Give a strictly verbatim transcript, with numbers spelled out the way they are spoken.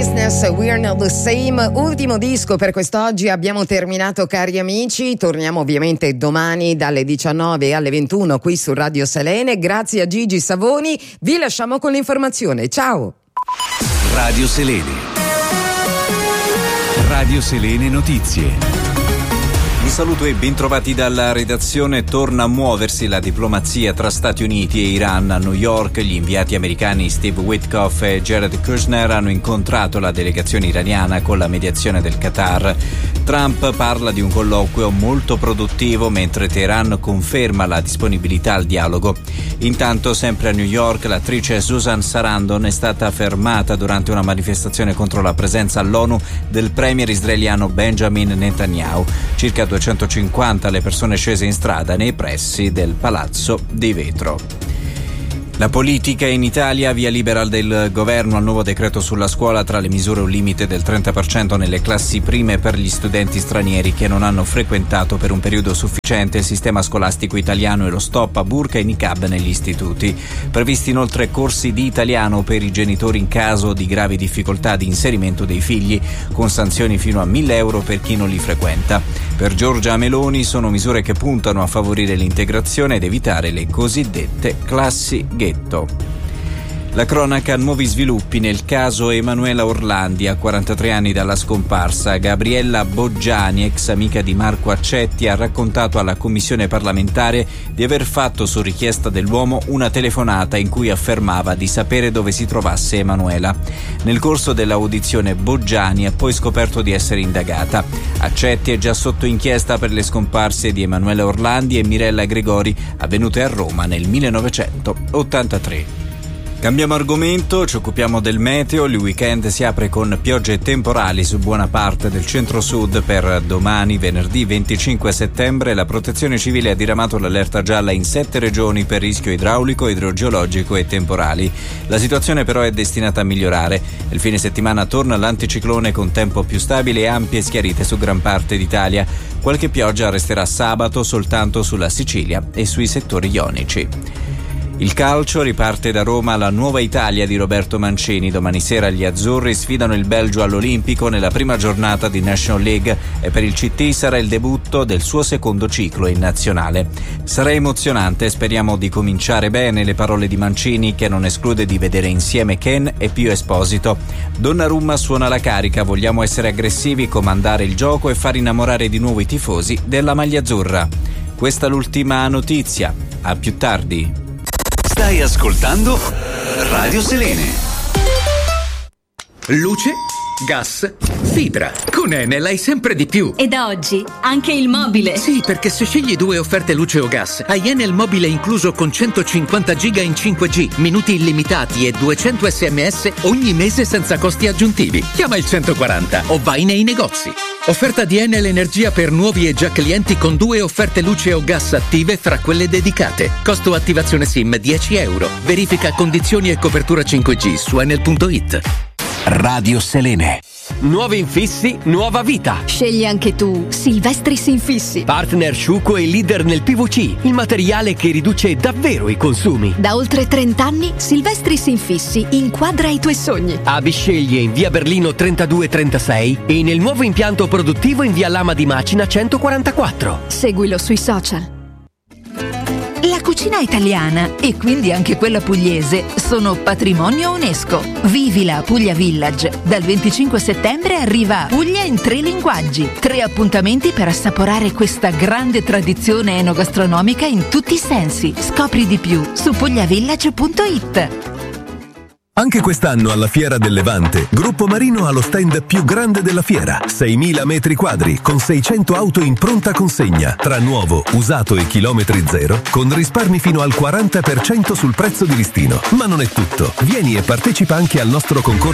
We're Not the Same, ultimo disco per quest'oggi. Abbiamo terminato, cari amici. Torniamo ovviamente domani dalle diciannove alle ventuno qui su Radio Selene. Grazie a Gigi Savoni, vi lasciamo con l'informazione. Ciao. Radio Selene. Radio Selene Notizie. Vi saluto e bentrovati dalla redazione. Torna a muoversi la diplomazia tra Stati Uniti e Iran. A New York gli inviati americani Steve Witkoff e Jared Kushner hanno incontrato la delegazione iraniana con la mediazione del Qatar. Trump parla di un colloquio molto produttivo mentre Teheran conferma la disponibilità al dialogo. Intanto, sempre a New York, l'attrice Susan Sarandon è stata fermata durante una manifestazione contro la presenza all'ONU del premier israeliano Benjamin Netanyahu. Circa duecentocinquanta le persone scese in strada nei pressi del Palazzo di Vetro. La politica in Italia, via libera del governo al nuovo decreto sulla scuola. Tra le misure un limite del trenta per cento nelle classi prime per gli studenti stranieri che non hanno frequentato per un periodo sufficiente il sistema scolastico italiano e lo stop a burqa e niqab negli istituti. Previsti inoltre corsi di italiano per i genitori in caso di gravi difficoltà di inserimento dei figli, con sanzioni fino a mille euro per chi non li frequenta. Per Giorgia Meloni sono misure che puntano a favorire l'integrazione ed evitare le cosiddette classi ghetto. La cronaca, nuovi sviluppi nel caso Emanuela Orlandi. A quarantatré anni dalla scomparsa, Gabriella Boggiani, ex amica di Marco Accetti, ha raccontato alla commissione parlamentare di aver fatto, su richiesta dell'uomo, una telefonata in cui affermava di sapere dove si trovasse Emanuela. Nel corso dell'audizione Boggiani ha poi scoperto di essere indagata. Accetti è già sotto inchiesta per le scomparse di Emanuela Orlandi e Mirella Gregori, avvenute a Roma nel millenovecentottantatré. Cambiamo argomento, ci occupiamo del meteo. Il weekend si apre con piogge temporali su buona parte del centro-sud. Per domani, venerdì venticinque settembre, la Protezione Civile ha diramato l'allerta gialla in sette regioni per rischio idraulico, idrogeologico e temporali. La situazione però è destinata a migliorare. Il fine settimana torna l'anticiclone con tempo più stabile e ampie schiarite su gran parte d'Italia. Qualche pioggia resterà sabato soltanto sulla Sicilia e sui settori ionici. Il calcio, riparte da Roma la nuova Italia di Roberto Mancini. Domani sera gli azzurri sfidano il Belgio all'Olimpico nella prima giornata di National League e per il C T sarà il debutto del suo secondo ciclo in nazionale. Sarà emozionante, speriamo di cominciare bene, le parole di Mancini, che non esclude di vedere insieme Ken e Pio Esposito. Donnarumma suona la carica, vogliamo essere aggressivi, comandare il gioco e far innamorare di nuovo i tifosi della maglia azzurra. Questa è l'ultima notizia, a più tardi. Stai ascoltando Radio Selene. Luce, gas, fibra. Con Enel hai sempre di più. E da oggi anche il mobile. Sì, perché se scegli due offerte luce o gas, hai Enel mobile incluso con centocinquanta giga in cinque G, minuti illimitati e duecento sms ogni mese senza costi aggiuntivi. Chiama il centoquaranta o vai nei negozi. Offerta di Enel Energia per nuovi e già clienti con due offerte luce o gas attive fra quelle dedicate. Costo attivazione SIM dieci euro. Verifica condizioni e copertura cinque G su enel punto it. Radio Selene. Nuovi infissi, nuova vita. Scegli anche tu Silvestris Infissi. Partner Sciuco e leader nel P V C, il materiale che riduce davvero i consumi. Da oltre trenta anni Silvestris Infissi inquadra i tuoi sogni. Abi sceglie in via Berlino trentadue trentasei e nel nuovo impianto produttivo in via Lama di Macina centoquarantaquattro. Seguilo sui social. La cucina italiana e quindi anche quella pugliese sono patrimonio UNESCO. Vivila a Puglia Village. Dal venticinque settembre arriva Puglia in tre linguaggi. Tre appuntamenti per assaporare questa grande tradizione enogastronomica in tutti i sensi. Scopri di più su pugliavillage punto it. Anche quest'anno alla Fiera del Levante, Gruppo Marino ha lo stand più grande della fiera, seimila metri quadri con seicento auto in pronta consegna, tra nuovo, usato e chilometri zero, con risparmi fino al quaranta per cento sul prezzo di listino. Ma non è tutto, vieni e partecipa anche al nostro concorso